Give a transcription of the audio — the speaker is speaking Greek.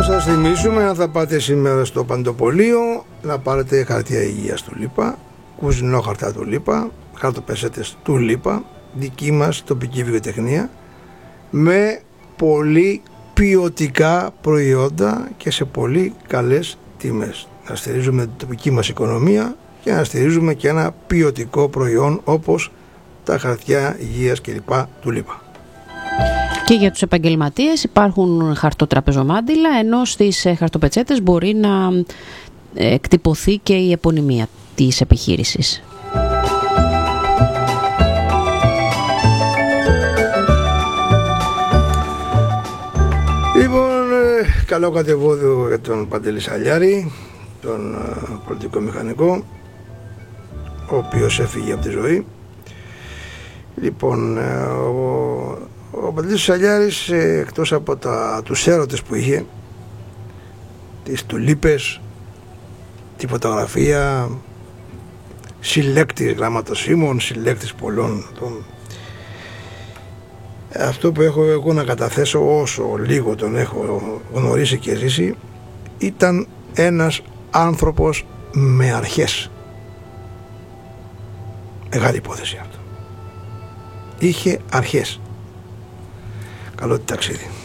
σας θυμίσουμε, αν θα πάτε σήμερα στο Παντοπολείο, να πάρετε χαρτιά υγείας του ΛΥΠΑ, κουζινόχαρτα του ΛΥΠΑ, χαρτοπετσέτες του ΛΥΠΑ, δική μας τοπική βιοτεχνία, με πολύ ποιοτικά προϊόντα και σε πολύ καλές τιμές. Να στηρίζουμε την τοπική μας οικονομία και να στηρίζουμε και ένα ποιοτικό προϊόν όπως τα χαρτιά υγείας κλπ. Του ΛΥΠΑ. Και για τους επαγγελματίες υπάρχουν χαρτοτραπεζομάντιλα, ενώ στις χαρτοπετσέτες μπορεί να εκτυπωθεί και η επωνυμία της επιχείρησης. Λοιπόν, καλό κατεβόδιο για τον Παντελή Σαλιάρη, τον πολιτικό μηχανικό, ο οποίος έφυγε από τη ζωή. Λοιπόν, ο Παντελής Σαλιάρης, εκτός από τους έρωτες που είχε, τις τουλίπες, τη φωτογραφία, συλλέκτης γραμματοσύμων, συλλέκτης πολλών, αυτό που έχω εγώ να καταθέσω, όσο λίγο τον έχω γνωρίσει και ζήσει, ήταν ένας άνθρωπος με αρχές. Μεγάλη υπόθεση αυτό. Είχε αρχές. Καλό ταξίδι.